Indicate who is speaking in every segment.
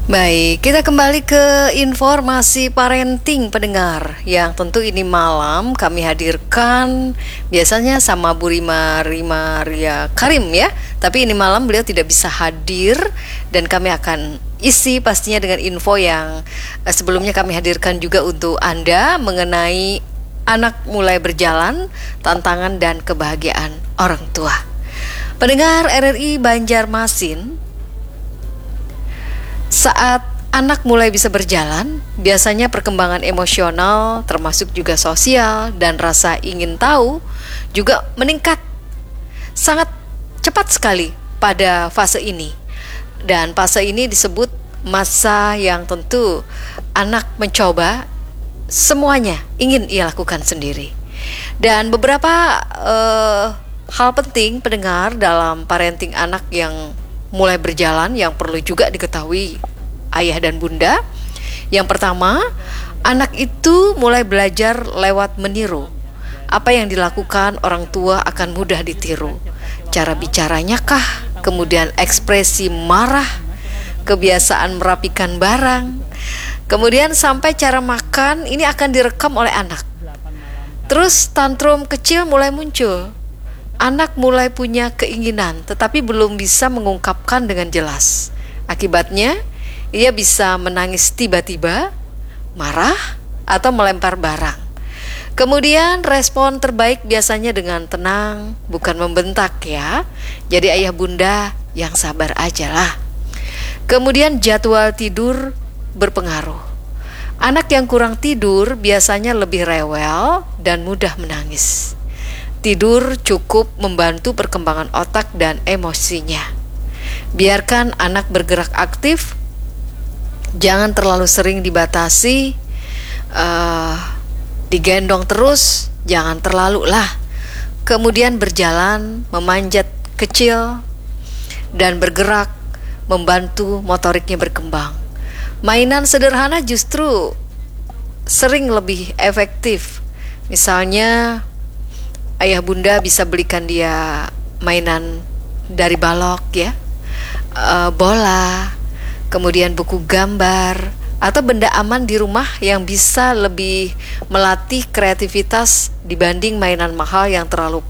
Speaker 1: Baik, kita kembali ke informasi parenting pendengar yang tentu ini malam kami hadirkan biasanya sama Bu Rima Ria Karim ya. Tapi ini malam beliau tidak bisa hadir dan kami akan isi pastinya dengan info yang sebelumnya kami hadirkan juga untuk Anda mengenai anak mulai berjalan, tantangan dan kebahagiaan orang tua. Pendengar RRI Banjarmasin, saat anak mulai bisa berjalan, biasanya perkembangan emosional termasuk juga sosial dan rasa ingin tahu juga meningkat sangat cepat sekali pada fase ini. Dan fase ini disebut masa yang tentu anak mencoba semuanya ingin ia lakukan sendiri. Dan beberapa hal penting pendengar dalam parenting anak yang mulai berjalan yang perlu juga diketahui ayah dan bunda. Yang pertama, anak itu mulai belajar lewat meniru. Apa yang dilakukan orang tua akan mudah ditiru. Cara bicaranya kah, kemudian ekspresi marah, kebiasaan merapikan barang, kemudian sampai cara makan ini akan direkam oleh anak. Terus tantrum kecil mulai muncul. Anak mulai punya keinginan tetapi belum bisa mengungkapkan dengan jelas. Akibatnya, ia bisa menangis tiba-tiba, marah, atau melempar barang. Kemudian respon terbaik biasanya dengan tenang, bukan membentak ya. Jadi ayah bunda yang sabar aja lah. Kemudian jadwal tidur berpengaruh. Anak yang kurang tidur biasanya lebih rewel dan mudah menangis. Tidur cukup membantu perkembangan otak dan emosinya. Biarkan anak bergerak aktif, jangan terlalu sering dibatasi, digendong terus, jangan terlalu lah. Kemudian berjalan, memanjat kecil, dan bergerak, membantu motoriknya berkembang. Mainan sederhana justru sering lebih efektif. Misalnya, ayah bunda bisa belikan dia mainan dari balok ya, bola, kemudian buku gambar, atau benda aman di rumah yang bisa lebih melatih kreativitas dibanding mainan mahal yang terlalu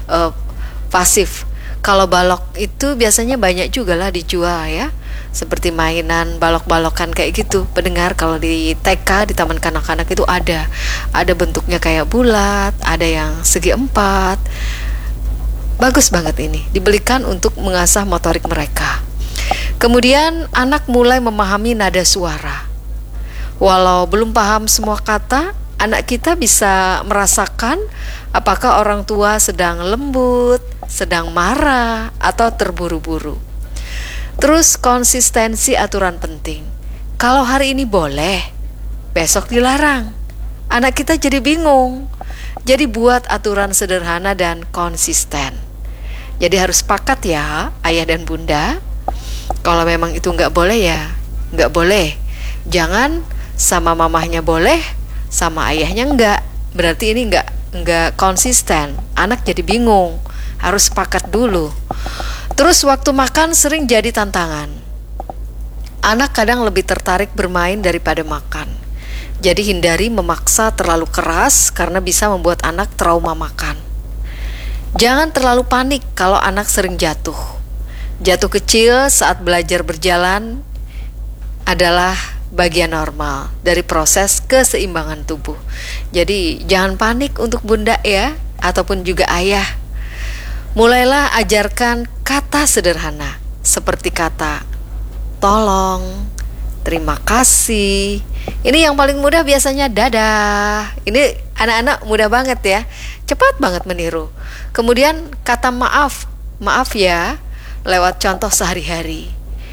Speaker 1: pasif. Kalau balok itu biasanya banyak juga lah dijual ya, seperti mainan balok-balokan kayak gitu. Pendengar, kalau di TK, di taman kanak-kanak itu ada bentuknya kayak bulat, ada yang segi empat. Bagus banget ini, dibelikan untuk mengasah motorik mereka. Kemudian anak mulai memahami nada suara. Walau belum paham semua kata, anak kita bisa merasakan apakah orang tua sedang lembut, sedang marah, atau terburu-buru. Terus konsistensi aturan penting. Kalau hari ini boleh, besok dilarang. Anak kita jadi bingung. Jadi buat aturan sederhana dan konsisten. Jadi harus sepakat ya, ayah dan bunda. Kalau memang itu nggak boleh ya, nggak boleh. Jangan sama mamahnya boleh, sama ayahnya nggak. Berarti ini nggak konsisten. Anak jadi bingung. Harus sepakat dulu. Terus waktu makan sering jadi tantangan. Anak kadang lebih tertarik bermain daripada makan. Jadi hindari memaksa terlalu keras karena bisa membuat anak trauma makan. Jangan terlalu panik kalau anak sering jatuh. Jatuh kecil saat belajar berjalan adalah bagian normal dari proses keseimbangan tubuh. Jadi jangan panik untuk bunda ya, ataupun juga ayah. Mulailah ajarkan kata sederhana seperti kata tolong, terima kasih. Ini yang paling mudah biasanya dadah. Ini anak-anak mudah banget ya, cepat banget meniru. Kemudian kata maaf ya, lewat contoh sehari-hari.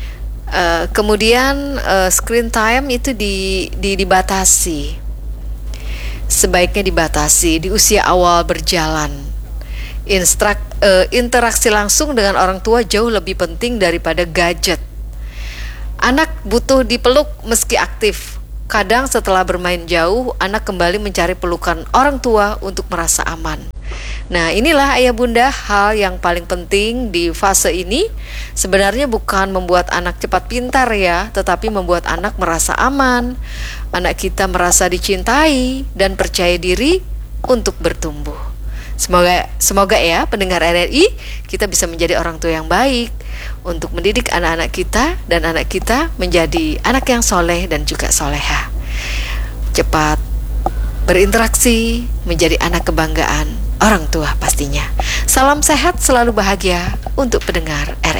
Speaker 1: Kemudian screen time itu dibatasi. Sebaiknya dibatasi di usia awal berjalan. Interaksi langsung dengan orang tua jauh lebih penting daripada gadget. Anak butuh dipeluk meski aktif. Kadang setelah bermain jauh, anak kembali mencari pelukan orang tua untuk merasa aman. Nah, inilah ayah bunda hal yang paling penting di fase ini. Sebenarnya bukan membuat anak cepat pintar ya, tetapi membuat anak merasa aman. Anak kita merasa dicintai dan percaya diri untuk bertumbuh. Semoga ya pendengar RRI, kita bisa menjadi orang tua yang baik untuk mendidik anak-anak kita dan anak kita menjadi anak yang soleh dan juga soleha. Cepat berinteraksi, menjadi anak kebanggaan orang tua pastinya. Salam sehat, selalu bahagia untuk pendengar RRI.